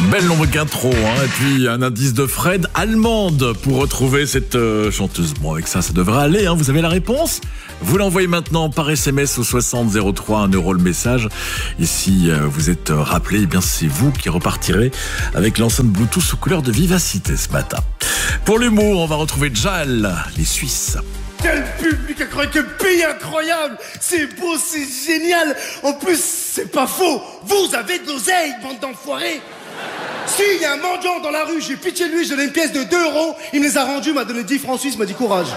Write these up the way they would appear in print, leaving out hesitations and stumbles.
Belle longue intro, hein. Et puis un indice de Fred, allemande, pour retrouver cette chanteuse. Bon, avec ça devrait aller, hein. Vous avez la réponse? Vous l'envoyez maintenant par SMS au 60 03, 1 € le message. Et si vous êtes rappelé, eh bien c'est vous qui repartirez avec l'enceinte Bluetooth aux couleurs de vivacité ce matin. Pour l'humour, on va retrouver Jal, les Suisses. Quel public incroyable, quel pays incroyable. C'est beau, c'est génial. En plus, c'est pas faux. Vous avez de l'oseille, bande d'enfoirés. Si, il y a un mendiant dans la rue, j'ai pitié de lui, j'ai donné une pièce de 2 €, il me les a rendus, m'a donné 10 francs suisses, m'a dit courage.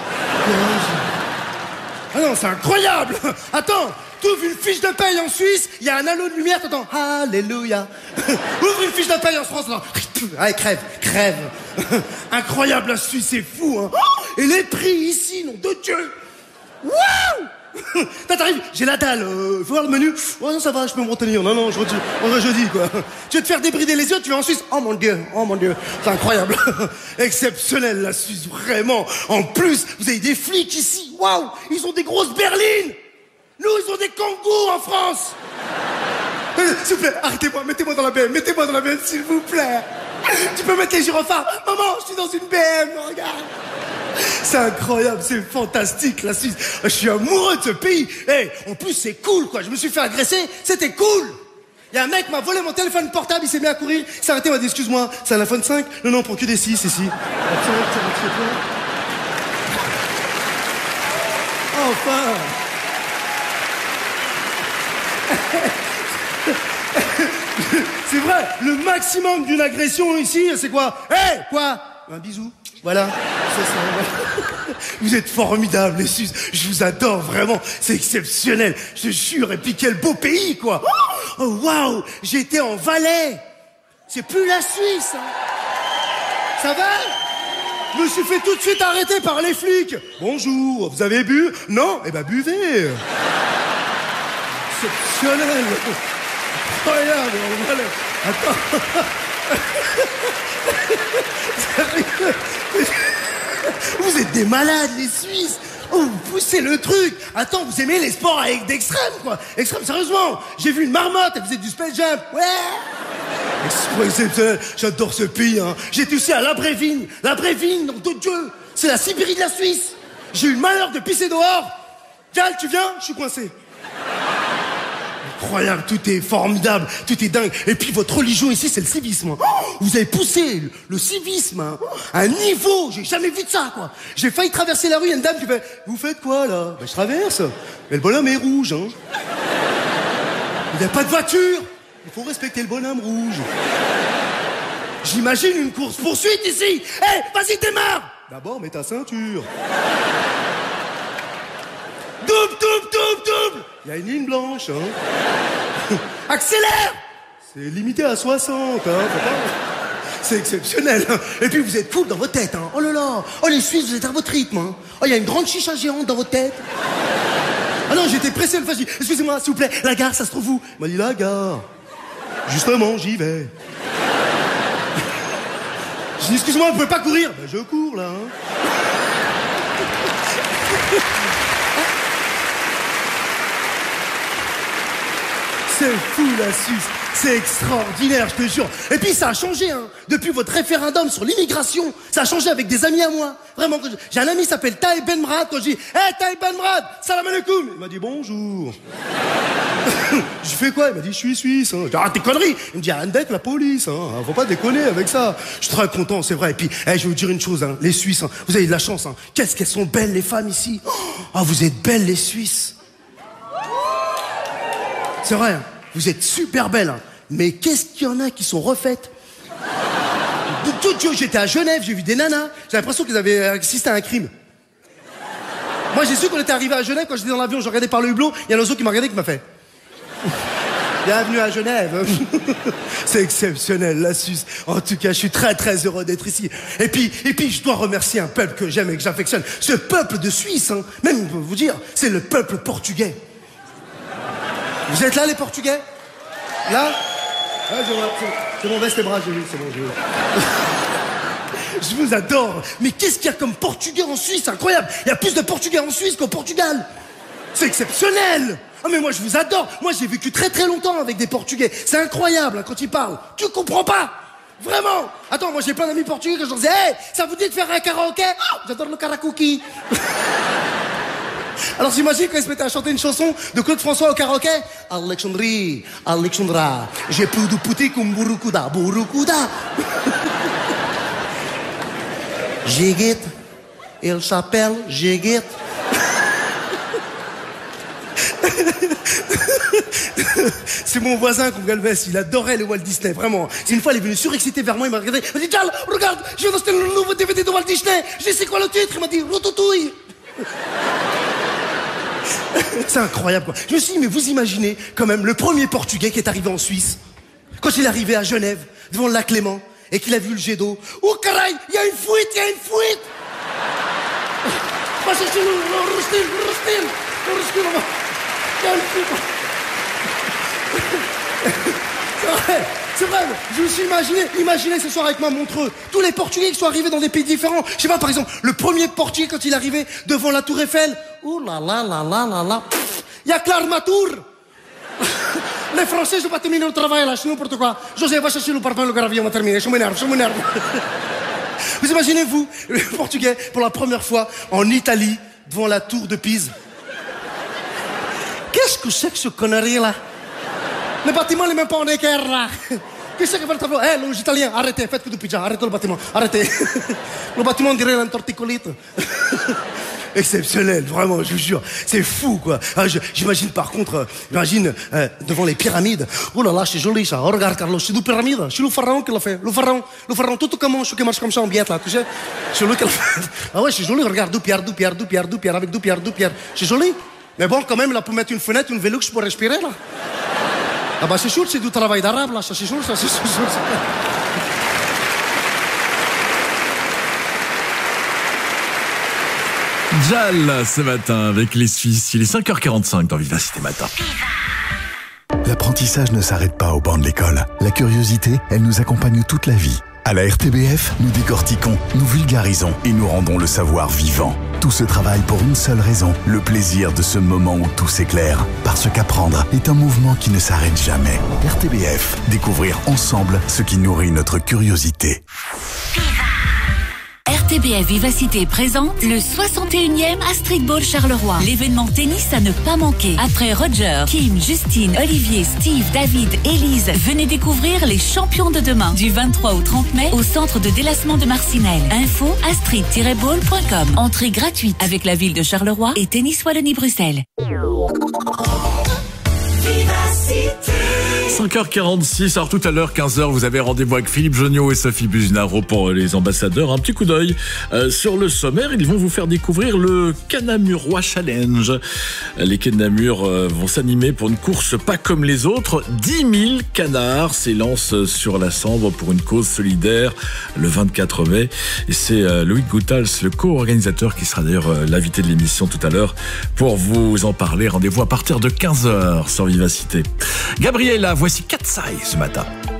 Ah non, c'est incroyable. Attends, t'ouvres une fiche de paye en Suisse, il y a un halo de lumière, t'entends Alléluia. Ouvre une fiche de paye en France, là. Allez, crève. Incroyable, la Suisse, c'est fou, hein. Et les prix ici, nom de Dieu. Waouh. T'arrives, j'ai la dalle, faut voir le menu. Oh non, ça va, je peux me retenir. Non, jeudi, quoi. Tu veux te faire débrider les yeux, tu vas en Suisse. Oh mon Dieu. C'est incroyable. Exceptionnel, la Suisse, vraiment. En plus, vous avez des flics ici. Waouh, ils ont des grosses berlines. Nous, ils ont des kangourous en France. S'il vous plaît, arrêtez-moi, mettez-moi dans la BM, s'il vous plaît. Tu peux mettre les gyrophares. Maman, je suis dans une BM, regarde. C'est incroyable, c'est fantastique, la Suisse. Je suis amoureux de ce pays. Hey, en plus, c'est cool, quoi. Je me suis fait agresser, c'était cool. Il y a un mec qui m'a volé mon téléphone portable, il s'est mis à courir. Il s'est arrêté, il m'a dit, excuse-moi, c'est un iPhone 5? Non, on prend que des 6 ici. Enfin. C'est vrai, le maximum d'une agression ici, c'est quoi? Hey, quoi? Un bisou. Voilà, c'est ça. Vous êtes formidables, les Suisses. Je vous adore, vraiment. C'est exceptionnel. Je te jure. Et puis, quel beau pays, quoi. Oh, waouh. J'étais en Valais. C'est plus la Suisse, hein. Ça va? Je me suis fait tout de suite arrêter par les flics. Bonjour, vous avez bu? Non? Eh ben, buvez. Exceptionnel. Incroyable, voilà. Attends. Vous êtes des malades, les Suisses. Oh, vous poussez le truc. Attends, vous aimez les sports avec d'extrême, quoi. Extrême, sérieusement. J'ai vu une marmotte, elle faisait du space jump. Ouais. Exceptionnel. J'adore ce pays, hein. J'étais aussi à Labréville, nom de Dieu. C'est la Sibérie de la Suisse. J'ai eu le malheur de pisser dehors. Gal, tu viens? Je suis coincé. Incroyable, tout est formidable, tout est dingue. Et puis votre religion ici, c'est le civisme. Oh, vous avez poussé le civisme, hein, à un niveau, j'ai jamais vu de ça, quoi. J'ai failli traverser la rue, il y a une dame qui fait, vous faites quoi, là? Ben, je traverse. Mais le bonhomme est rouge, hein. Il n'y a pas de voiture. Il faut respecter le bonhomme rouge. J'imagine une course-poursuite ici. Hé, vas-y, démarre. D'abord, mets ta ceinture. Double. Il y a une ligne blanche, hein. Accélère. C'est limité à 60, hein. C'est exceptionnel, hein. Et puis vous êtes cool dans votre tête, hein. Oh là là. Oh, les Suisses, vous êtes à votre rythme, hein. Oh, il y a une grande chicha géante dans votre tête. Ah non, j'étais pressé de le faire. Excusez-moi, s'il vous plaît, la gare, ça se trouve où? Il m'a dit, la gare. Justement, j'y vais. J'ai dit, excusez-moi, vous pouvez pas courir? Ben, je cours, là, hein. C'est fou, la Suisse. C'est extraordinaire, je te jure. Et puis, ça a changé, hein. Depuis votre référendum sur l'immigration, ça a changé avec des amis à moi. Vraiment, j'ai un ami qui s'appelle Taï Benmrad. Quand je dis, hey, Taï Benmrad, salam alaikum. Il m'a dit, bonjour. Je fais quoi? Il m'a dit, je suis suisse, hein. Je dis, arrête tes conneries. Il me dit, avec la police, hein. Faut pas déconner avec ça. Je suis très content, c'est vrai. Et puis, hey, je vais vous dire une chose, hein. Les Suisses, hein. Vous avez de la chance, hein. Qu'est-ce qu'elles sont belles, les femmes ici. Oh, vous êtes belles, les Suisses. C'est vrai, hein. Vous êtes super belles, hein. Mais qu'est-ce qu'il y en a qui sont refaites? De tout Dieu, j'étais à Genève, j'ai vu des nanas. J'ai l'impression qu'ils avaient assisté à un crime. Moi, j'ai su qu'on était arrivé à Genève, quand j'étais dans l'avion, je regardais par le hublot, il y a un oiseau qui m'a regardé, qui m'a fait. Bienvenue à Genève. C'est exceptionnel, la Suisse. En tout cas, je suis très très heureux d'être ici. Et puis, je dois remercier un peuple que j'aime et que j'affectionne. Ce peuple de Suisse, hein, même pour vous dire, c'est le peuple portugais. Vous êtes là, les Portugais? Là? Ouais, je vois, c'est bon, baisse les bras, j'ai vu, c'est bon, j'ai vu. Je vous adore. Mais qu'est-ce qu'il y a comme Portugais en Suisse? Incroyable. Il y a plus de Portugais en Suisse qu'au Portugal. C'est exceptionnel. Ah mais moi je vous adore. Moi j'ai vécu très très longtemps avec des Portugais. C'est incroyable hein, quand ils parlent. Tu comprends pas. Vraiment. Attends, moi j'ai plein d'amis portugais que je leur disais, hey, ça vous dit de faire un karaoké? Oh, j'adore le karakuki. Alors j'imagine quand ils se mettaient à chanter une chanson de Claude François au karaoké. Alexandrie, Alexandra, j'ai plus de pouti comme Burukuda, Burukuda. Jiguet, il s'appelle Jiguet. C'est mon voisin qu'on Galvez, il adorait le Walt Disney, vraiment. C'est une fois, il est venu surexcité vers moi, il m'a regardé, il m'a dit, Jal, regarde, je viens d'acheter le nouveau DVD de Walt Disney. Je dis, c'est quoi le titre? Il m'a dit, Routouille. C'est incroyable, quoi. Je me suis dit, mais vous imaginez, quand même, le premier Portugais qui est arrivé en Suisse, quand il est arrivé à Genève, devant le lac Léman, et qu'il a vu le jet d'eau. Oh, caray, il y a une fuite, il y a une fuite. Va chercher le rustil. Il y a une fuite. C'est vrai, je me suis imaginé ce soir avec ma Montreux, tous les Portugais qui sont arrivés dans des pays différents. Je sais pas, par exemple, le premier Portugais quand il est arrivé devant la Tour Eiffel. Ouh là là là là là là. Il y a que l'armature. Les Français, je vais pas terminer le travail là, c'est n'importe quoi. José, va chercher le parfum, le gravier, on va terminer. Je m'énerve. Vous imaginez, vous, le Portugais, pour la première fois, en Italie, devant la Tour de Pise. Qu'est-ce que c'est que ce connerie là? Le bâtiment n'est même pas en équerre là. Qu'est-ce que va le travail? Eh, les Italiens, arrêtez, faites que du pizza, arrêtez le bâtiment, arrêtez. Le bâtiment, on dirait un torticolite. Exceptionnel, vraiment, je vous jure. C'est fou, quoi. Ah, j'imagine par contre, devant les pyramides. Oh là là, c'est joli ça. Oh, regarde, Carlos, c'est deux pyramides. C'est le pharaon qui l'a fait. Le pharaon, tout comment, qui marche comme ça en biette là, tu sais. C'est lui qui l'a fait. Ah ouais, c'est joli, regarde, deux pierres, avec deux pierres. C'est joli. Mais bon, quand même, là, pour mettre une fenêtre, une Velux pour respirer, là. Ah bah c'est sûr, c'est du travail d'arabe, là, ça c'est sûr, ça c'est sûr. Jal, ce matin, avec les Suisses, il est 5h45 dans Vivacité Matin. L'apprentissage ne s'arrête pas au banc de l'école. La curiosité, elle nous accompagne toute la vie. À la RTBF, nous décortiquons, nous vulgarisons et nous rendons le savoir vivant. Tout ce travail pour une seule raison, le plaisir de ce moment où tout s'éclaire. Parce qu'apprendre est un mouvement qui ne s'arrête jamais. RTBF, découvrir ensemble ce qui nourrit notre curiosité. RTBF Vivacité présente le 61e Astrid Ball Charleroi. L'événement tennis à ne pas manquer. Après Roger, Kim, Justine, Olivier, Steve, David, Élise, venez découvrir les champions de demain. Du 23 au 30 mai au centre de délassement de Marcinelle. Info astrid-ball.com. Entrée gratuite avec la ville de Charleroi et Tennis Wallonie-Bruxelles. 5h46, alors tout à l'heure, 15h, vous avez rendez-vous avec Philippe Jonio et Sophie Buzinaro pour les ambassadeurs. Un petit coup d'œil sur le sommaire, ils vont vous faire découvrir le Canamurois Challenge. Les Canamurs vont s'animer pour une course pas comme les autres. 10 000 canards s'élancent sur la Sambre pour une cause solidaire le 24 mai. Et c'est Loïc Goutals, le co-organisateur, qui sera d'ailleurs l'invité de l'émission tout à l'heure pour vous en parler. Rendez-vous à partir de 15h sur Vivacité. Gabriella, voici Katsai ce matin.